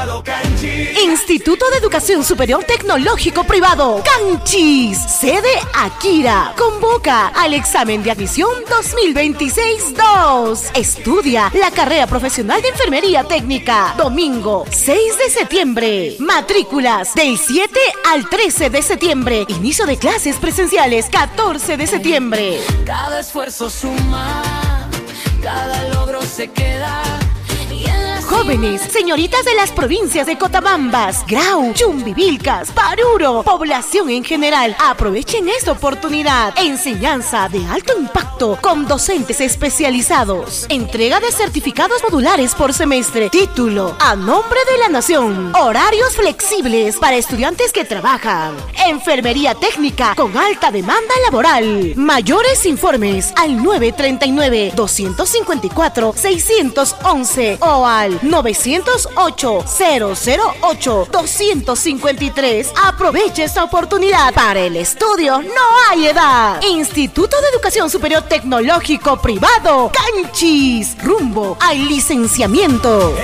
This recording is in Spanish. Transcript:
Instituto de Educación Superior Tecnológico Privado, Canchis, sede Akira, convoca al examen de admisión 2026-2. Estudia la carrera profesional de enfermería técnica, domingo 6 de septiembre. Matrículas del 7 al 13 de septiembre. Inicio de clases presenciales 14 de septiembre. Cada esfuerzo suma, cada logro se queda. Jóvenes, señoritas de las provincias de Cotabambas, Grau, Chumbivilcas, Paruro, población en general, aprovechen esta oportunidad. Enseñanza de alto impacto con docentes especializados. Entrega de certificados modulares por semestre. Título a nombre de la nación. Horarios flexibles para estudiantes que trabajan. Enfermería técnica con alta demanda laboral. Mayores informes al 939-254-611 o al 908-008-253. Aproveche esta oportunidad. Para el estudio no hay edad. Instituto de Educación Superior Tecnológico Privado, Canchis, rumbo al licenciamiento.